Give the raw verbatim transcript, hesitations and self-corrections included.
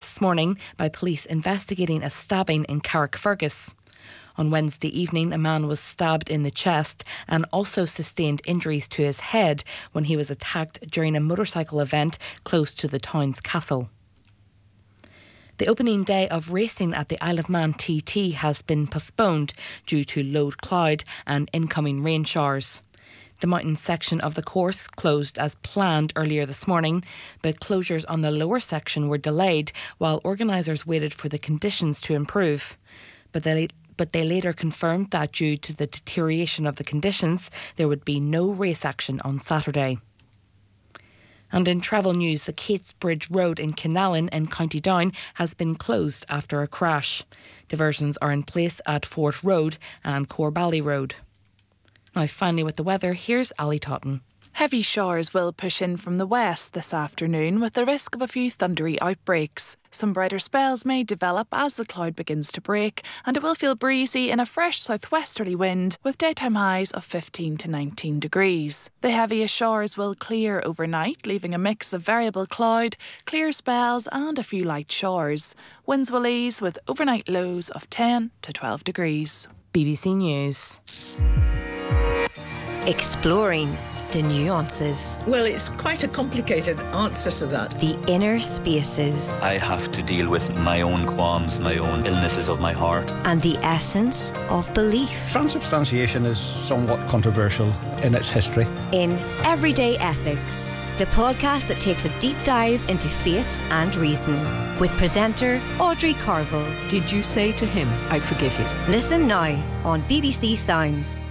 this morning by police investigating a stabbing in Carrickfergus. On Wednesday evening, a man was stabbed in the chest and also sustained injuries to his head when he was attacked during a motorcycle event close to the town's castle. The opening day of racing at the Isle of Man T T has been postponed due to low cloud and incoming rain showers. The mountain section of the course closed as planned earlier this morning, but closures on the lower section were delayed while organisers waited for the conditions to improve. But they, but they later confirmed that due to the deterioration of the conditions, there would be no race action on Saturday. And in travel news, the Catesbridge Road in Kinallen in County Down has been closed after a crash. Diversions are in place at Fort Road and Corbally Road. Now finally with the weather, here's Ali Totten. Heavy showers will push in from the west this afternoon with the risk of a few thundery outbreaks. Some brighter spells may develop as the cloud begins to break, and it will feel breezy in a fresh southwesterly wind with daytime highs of fifteen to nineteen degrees. The heaviest showers will clear overnight, leaving a mix of variable cloud, clear spells and a few light showers. Winds will ease with overnight lows of ten to twelve degrees. B B C News. Exploring the nuances. Well, it's quite a complicated answer to that. The inner spaces. I have to deal with my own qualms, my own illnesses of my heart. And the essence of belief. Transubstantiation is somewhat controversial in its history. In Everyday Ethics, the podcast that takes a deep dive into faith and reason. With presenter Audrey Carville. Did you say to him, I forgive you? Listen now on B B C Sounds.